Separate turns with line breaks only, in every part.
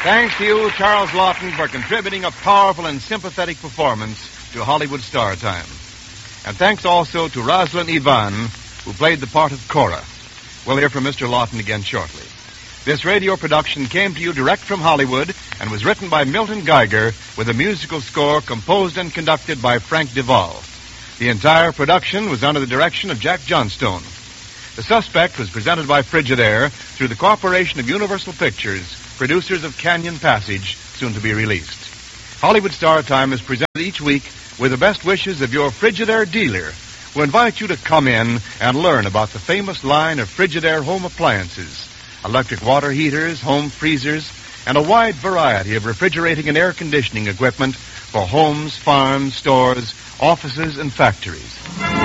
Thanks to you, Charles Lawton, for contributing a powerful and sympathetic performance to Hollywood Star Time. And thanks also to Rosalind Ivan, who played the part of Cora. We'll hear from Mr. Lawton again shortly. This radio production came to you direct from Hollywood and was written by Milton Geiger with a musical score composed and conducted by Frank Duvall. The entire production was under the direction of Jack Johnstone. The Suspect was presented by Frigidaire through the cooperation of Universal Pictures, producers of Canyon Passage, soon to be released. Hollywood Star Time is presented each week with the best wishes of your Frigidaire dealer, who invite you to come in and learn about the famous line of Frigidaire home appliances, electric water heaters, home freezers, and a wide variety of refrigerating and air conditioning equipment for homes, farms, stores, offices, and factories.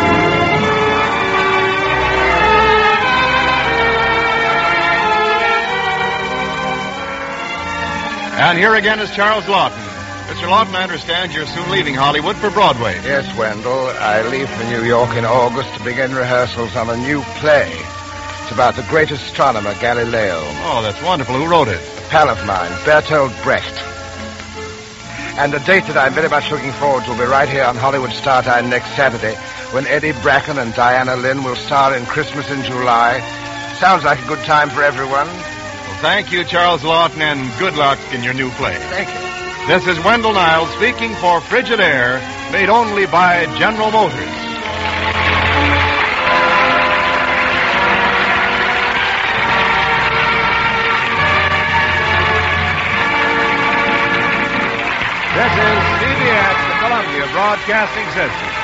And here again is Charles Lawton. Mr. Lawton, I understand you're soon leaving Hollywood for Broadway.
Yes, Wendell. I leave for New York in August to begin rehearsals on a new play. It's about the great astronomer, Galileo.
Oh, that's wonderful. Who wrote it?
A pal of mine, Bertolt Brecht. And a date that I'm very much looking forward to will be right here on Hollywood Star Time next Saturday, when Eddie Bracken and Diana Lynn will star in Christmas in July. Sounds like a good time for everyone.
Well, thank you, Charles Lawton, and good luck in your new play.
Thank you.
This is Wendell Niles speaking for Frigidaire, made only by General Motors. This is CBS, the Columbia Broadcasting System.